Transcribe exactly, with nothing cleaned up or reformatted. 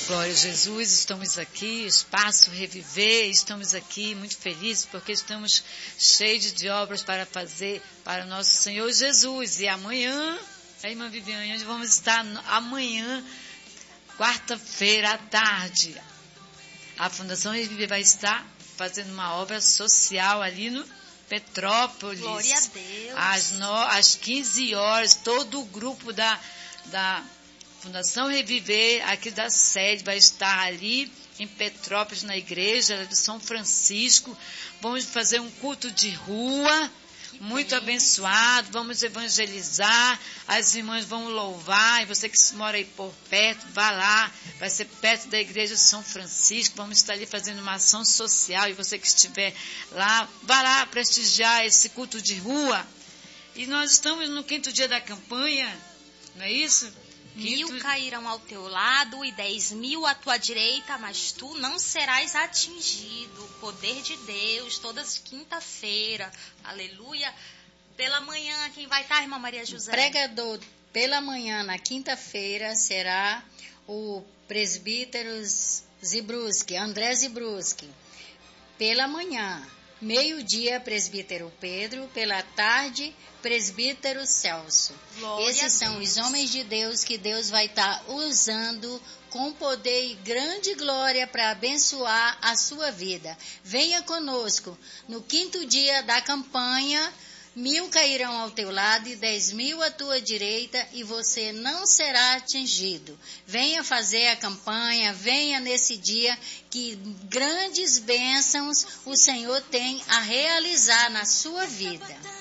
Glória a Jesus, estamos aqui, Espaço Reviver, estamos aqui muito felizes porque estamos cheios de obras para fazer para o nosso Senhor Jesus. E amanhã, a irmã Viviane, onde vamos estar amanhã, quarta-feira à tarde. A Fundação Reviver vai estar fazendo uma obra social ali no Petrópolis. Glória a Deus. Às, no, às quinze horas, todo o grupo da... da Fundação Reviver, aqui da sede, vai estar ali em Petrópolis, na igreja de São Francisco. Vamos fazer um culto de rua, que muito bem. Abençoado. Vamos evangelizar, as irmãs vão louvar. E você que mora aí por perto, vá lá. Vai ser perto da igreja de São Francisco. Vamos estar ali fazendo uma ação social. E você que estiver lá, vá lá prestigiar esse culto de rua. E nós estamos no quinto dia da campanha, não é isso? Mil cairão ao teu lado e dez mil à tua direita, mas tu não serás atingido. O poder de Deus, todas quinta-feira. Aleluia. Pela manhã, quem vai estar, irmã Maria José? O pregador pela manhã, na quinta-feira, será o presbítero Zibruski, André Zibruski. Pela manhã. Meio-dia, presbítero Pedro. Pela tarde, presbítero Celso. Glória Esses são os homens de Deus que Deus vai estar tá usando com poder e grande glória para abençoar a sua vida. Venha conosco. No quinto dia da campanha, mil cairão ao teu lado e dez mil à tua direita e você não será atingido. Venha fazer a campanha, venha nesse dia que grandes bênçãos o Senhor tem a realizar na sua vida.